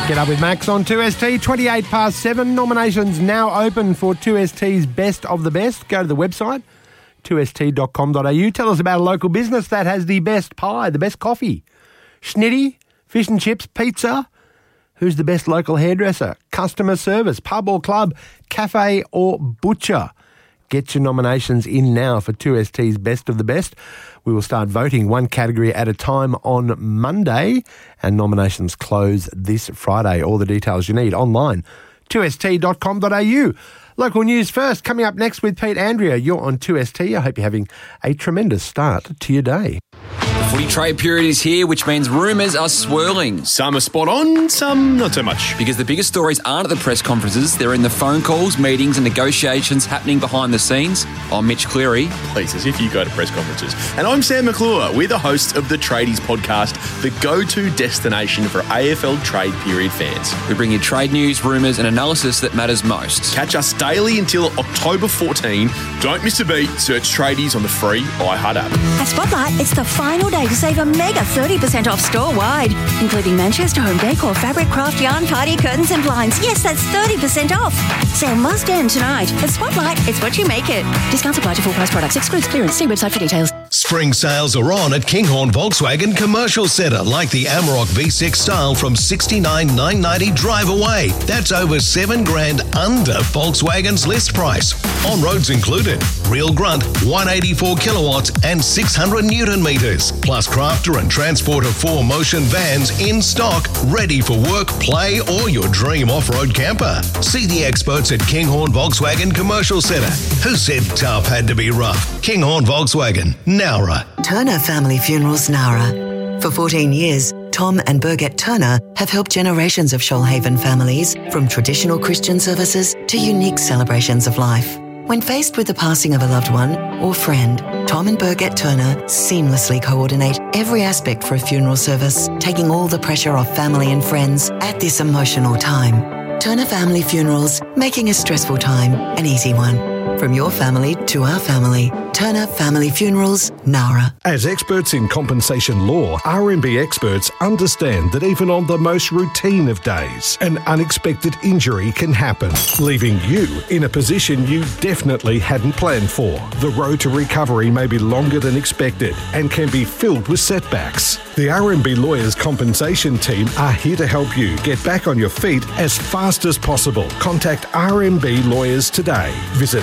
Get up with Max on 2ST, 28 past 7. Nominations now open for 2ST's Best of the Best. Go to the website, 2st.com.au. Tell us about a local business that has the best pie, the best coffee, schnitty, fish and chips, pizza. Who's the best local hairdresser, customer service, pub or club, cafe or butcher? Get your nominations in now for 2ST's Best of the Best. We will start voting one category at a time on Monday, and nominations close this Friday. All the details you need online, 2st.com.au. Local news first, coming up next with Pete Andrea. You're on 2ST. I hope you're having a tremendous start to your day. The footy trade period is here, which means rumours are swirling. Some are spot on, some not so much. Because the biggest stories aren't at the press conferences, they're in the phone calls, meetings and negotiations happening behind the scenes. I'm Mitch Cleary. Please, as if you go to press conferences. And I'm Sam McClure. We're the hosts of the Tradies podcast, the go-to destination for AFL trade period fans. We bring you trade news, rumours and analysis that matters most. Catch us daily until October 14. Don't miss a beat. Search Tradies on the free iHeart app. At Spotlight, it's the final day to save a mega 30% off store-wide, including Manchester Home Decor, fabric, craft, yarn, party, curtains and blinds. Yes, that's 30% off. Sale must end tonight. At Spotlight, it's what you make it. Discounts apply to full price products. Excludes clearance. See website for details. Spring sales are on at Kinghorn Volkswagen Commercial Centre, like the Amarok V6 style from $69,990 drive away. That's over $7,000 under Volkswagen's list price. On roads included, real grunt, 184 kilowatts and 600 Newton meters. Plus Crafter and Transporter 4 Motion vans in stock, ready for work, play or your dream off-road camper. See the experts at Kinghorn Volkswagen Commercial Centre. Who said tough had to be rough? Kinghorn Volkswagen, Nowra. Turner Family Funerals Nowra. For 14 years, Tom and Birgit Turner have helped generations of Shoalhaven families, from traditional Christian services to unique celebrations of life. When faced with the passing of a loved one or friend, Tom and Birgit Turner seamlessly coordinate every aspect for a funeral service, taking all the pressure off family and friends at this emotional time. Turner Family Funerals, making a stressful time an easy one. From your family to our family, Turner Family Funerals, Nowra. As experts in compensation law, RMB experts understand that even on the most routine of days, an unexpected injury can happen, leaving you in a position you definitely hadn't planned for. The road to recovery may be longer than expected and can be filled with setbacks. The RMB Lawyers Compensation Team are here to help you get back on your feet as fast as possible. Contact RMB Lawyers today. Visit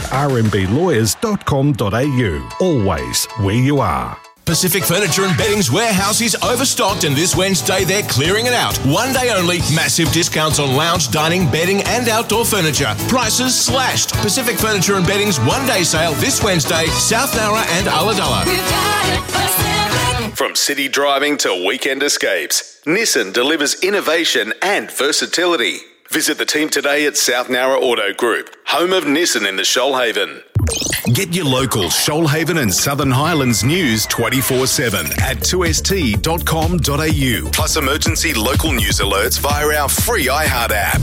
rmblawyers.com.au. Always where you are. Pacific Furniture and Bedding's warehouse is overstocked, and this Wednesday they're clearing it out. One day only, massive discounts on lounge, dining, bedding and outdoor furniture. Prices slashed. Pacific Furniture and Bedding's one-day sale this Wednesday, South Nowra and Ulladulla. From city driving to weekend escapes, Nissan delivers innovation and versatility. Visit the team today at South Nowra Auto Group, home of Nissan in the Shoalhaven. Get your local Shoalhaven and Southern Highlands news 24/7 at 2st.com.au. Plus emergency local news alerts via our free iHeart app.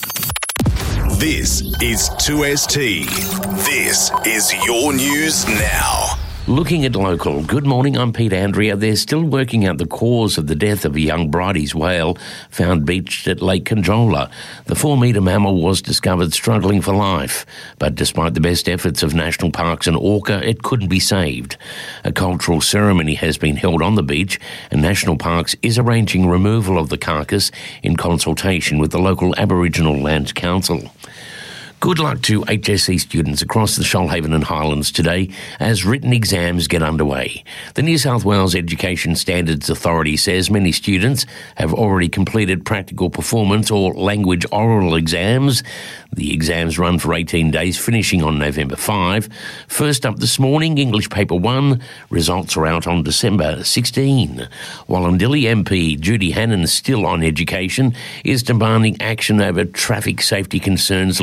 This is 2ST. This is your news now. Looking at local, good morning, I'm Pete Andrea. They're still working out the cause of the death of a young Bridie's whale found beached at Lake Conjola. The 4-metre mammal was discovered struggling for life, but despite the best efforts of National Parks and Orca, it couldn't be saved. A cultural ceremony has been held on the beach, and National Parks is arranging removal of the carcass in consultation with the local Aboriginal Land Council. Good luck to HSC students across the Shoalhaven and Highlands today as written exams get underway. The New South Wales Education Standards Authority says many students have already completed practical performance or language oral exams. The exams run for 18 days, finishing on November 5. First up this morning, English Paper 1. Results are out on December 16. Wallandilly MP Judy Hannon, still on education, is demanding action over traffic safety concerns linked to a proposed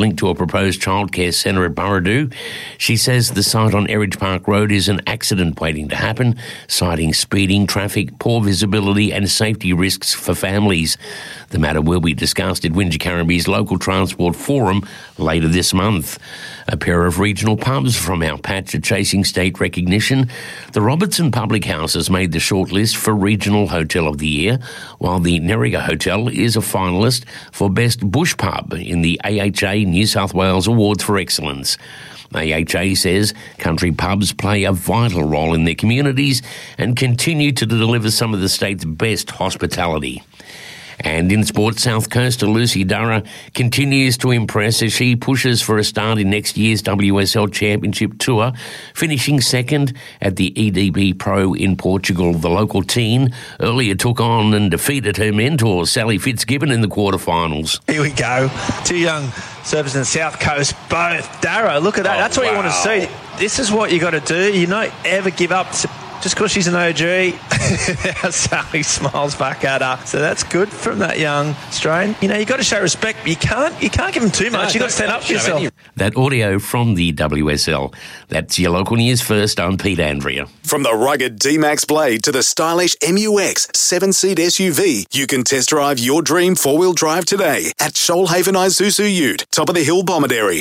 proposed childcare centre at Burradoo. She says the site on Erridge Park Road is an accident waiting to happen, citing speeding, traffic, poor visibility and safety risks for families. The matter will be discussed at Wingecarrumby's local transport forum later this month. A pair of regional pubs from our patch are chasing state recognition. The Robertson Public House has made the shortlist for Regional Hotel of the Year, while the Nerriga Hotel is a finalist for Best Bush Pub in the AHA New South Wales Awards for Excellence. AHA says country pubs play a vital role in their communities and continue to deliver some of the state's best hospitality. And in sport, South Coaster Lucy Durra continues to impress as she pushes for a start in next year's WSL Championship Tour, finishing second at the EDB Pro in Portugal. The local teen earlier took on and defeated her mentor, Sally Fitzgibbon, in the quarterfinals. Here we go. Two young surfers in the South Coast, both. Darra, look at that. That's what you want to see. This is what you got to do. You don't ever give up. Just because she's an OG, Sally smiles back at her. So that's good from that young Australian. You know, you've got to show respect, but you can't give them too much. You've got to stand up for yourself. That audio from the WSL. That's your local news first. I'm Pete Andrea. From the rugged D-Max Blade to the stylish MUX 7-seat SUV, you can test drive your dream four-wheel drive today at Shoalhaven Isuzu Ute, top of the hill Bomaderry.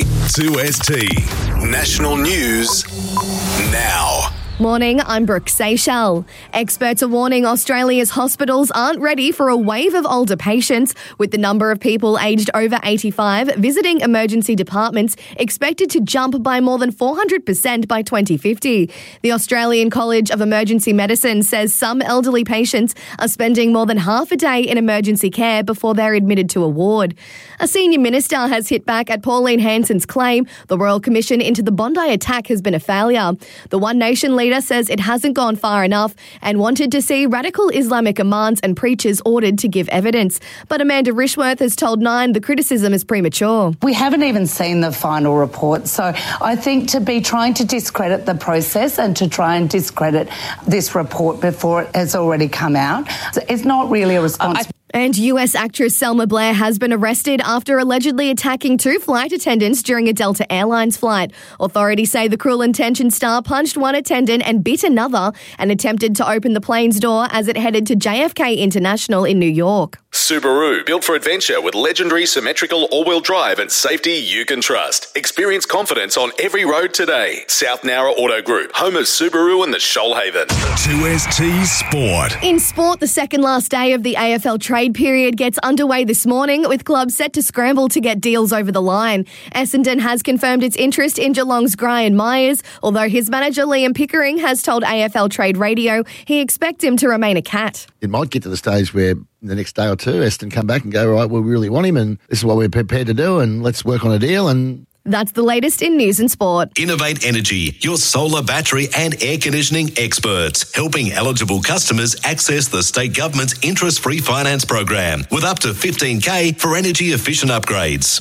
2ST National News now. Morning, I'm Brooke Seychelles. Experts are warning Australia's hospitals aren't ready for a wave of older patients, with the number of people aged over 85 visiting emergency departments expected to jump by more than 400% by 2050. The Australian College of Emergency Medicine says some elderly patients are spending more than half a day in emergency care before they're admitted to a ward. A senior minister has hit back at Pauline Hanson's claim the Royal Commission into the Bondi attack has been a failure. The One Nation leader says it hasn't gone far enough and wanted to see radical Islamic imams and preachers ordered to give evidence. But Amanda Rishworth has told Nine the criticism is premature. We haven't even seen the final report, so I think to be trying to discredit the process and to try and discredit this report before it has already come out, it's not really a response. And US actress Selma Blair has been arrested after allegedly attacking two flight attendants during a Delta Airlines flight. Authorities say the Cruel Intentions star punched one attendant and bit another and attempted to open the plane's door as it headed to JFK International in New York. Subaru, built for adventure with legendary symmetrical all-wheel drive and safety you can trust. Experience confidence on every road today. South Nowra Auto Group, home of Subaru and the Shoalhaven. 2ST Sport. In sport, the second last day of the AFL trade period gets underway this morning, with clubs set to scramble to get deals over the line. Essendon has confirmed its interest in Geelong's Brian Myers, although his manager Liam Pickering has told AFL Trade Radio he expects him to remain a Cat. It might get to the stage where the next day or two, Essendon come back and go, right, well, we really want him and this is what we're prepared to do and let's work on a deal. And that's the latest in news and sport. Innovate Energy, your solar, battery and air conditioning experts, helping eligible customers access the state government's interest-free finance program with up to $15,000 for energy-efficient upgrades.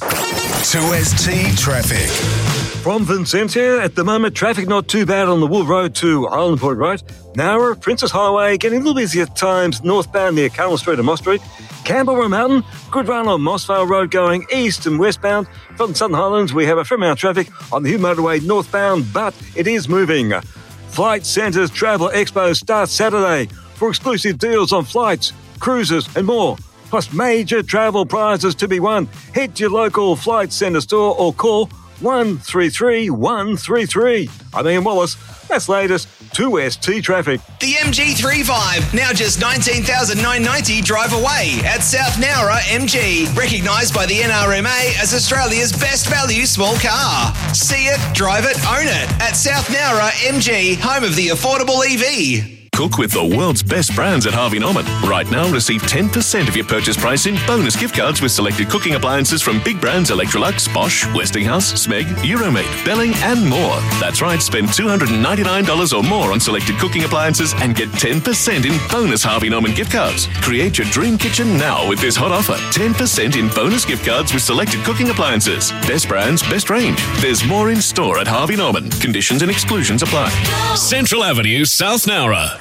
2ST Traffic. From Vincentia, at the moment, traffic not too bad on the Wool Road to Island Point Road. Nowra, Princess Highway, getting a little busy at times northbound near Carmel Street and Moss Street. Camberwell Mountain, good run on Mossvale Road going east and westbound. From Southern Highlands, we have a fair amount of traffic on the Hume Motorway northbound, but it is moving. Flight Centre's Travel Expo starts Saturday for exclusive deals on flights, cruises and more, plus major travel prizes to be won. Head to your local Flight Centre store or call 133 133. I'm Ian Wallace. That's latest 2ST Traffic. The MG35, now just $19,990 drive away at South Nowra MG. Recognised by the NRMA as Australia's best value small car. See it, drive it, own it at South Nowra MG, home of the affordable EV. Cook with the world's best brands at Harvey Norman. Right now, receive 10% of your purchase price in bonus gift cards with selected cooking appliances from big brands Electrolux, Bosch, Westinghouse, Smeg, Euromate, Belling and more. That's right, spend $299 or more on selected cooking appliances and get 10% in bonus Harvey Norman gift cards. Create your dream kitchen now with this hot offer. 10% in bonus gift cards with selected cooking appliances. Best brands, best range. There's more in store at Harvey Norman. Conditions and exclusions apply. Central Avenue, South Nowra.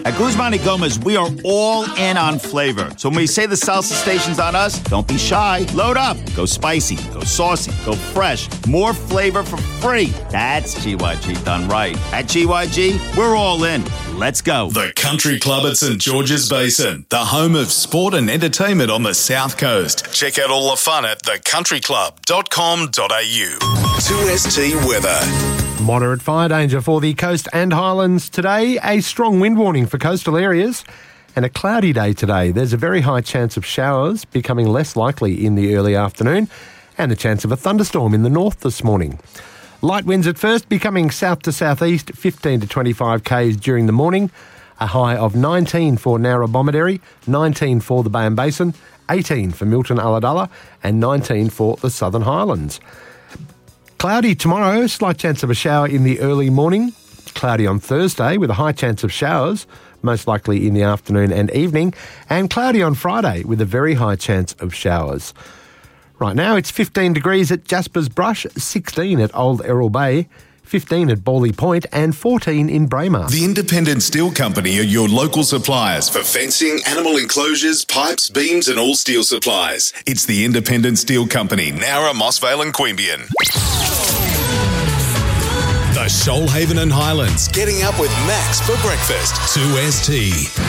At Guzman y Gomez, we are all in on flavor. So when we say the salsa station's on us, don't be shy. Load up. Go spicy, go saucy, go fresh. More flavor for free. That's GYG done right. At GYG, we're all in. Let's go. The Country Club at St George's Basin, the home of sport and entertainment on the South Coast. Check out all the fun at thecountryclub.com.au. 2ST weather. Moderate fire danger for the coast and highlands today. A strong wind warning for coastal areas. And a cloudy day today. There's a very high chance of showers becoming less likely in the early afternoon and a chance of a thunderstorm in the north this morning. Light winds at first becoming south to southeast, 15 to 25 k's during the morning. A high of 19 for Narra-Bomaderry, 19 for the Bay and Basin, 18 for Milton-Ulladulla and 19 for the Southern Highlands. Cloudy tomorrow, slight chance of a shower in the early morning. Cloudy on Thursday with a high chance of showers, most likely in the afternoon and evening. And cloudy on Friday with a very high chance of showers. Right now it's 15 degrees at Jasper's Brush, 16 at Old Errol Bay, 15 at Bawley Point and 14 in Braemar. The Independent Steel Company are your local suppliers for fencing, animal enclosures, pipes, beams and all steel supplies. It's the Independent Steel Company, Nowra, Mossvale and Queanbeyan. The Shoalhaven and Highlands, getting up with Max for breakfast. 2ST.